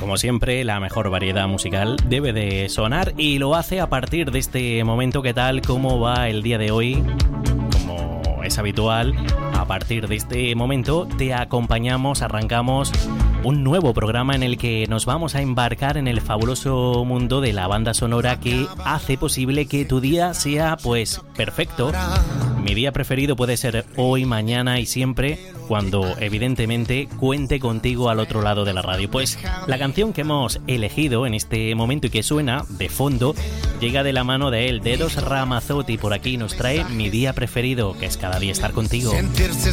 Como siempre, la mejor variedad musical debe de sonar y lo hace a partir de este momento. ¿Qué tal? ¿Cómo va el día de hoy? Como es habitual, a partir de este momento te acompañamos, arrancamos un nuevo programa en el que nos vamos a embarcar en el fabuloso mundo de la banda sonora que hace posible que tu día sea, pues, perfecto. Mi día preferido puede ser hoy, mañana y siempre, cuando evidentemente cuente contigo al otro lado de la radio. Pues la canción que hemos elegido en este momento y que suena de fondo llega de la mano de él, Dedos Ramazzotti. Por aquí nos trae Mi día preferido, que es cada día estar contigo. Sentirse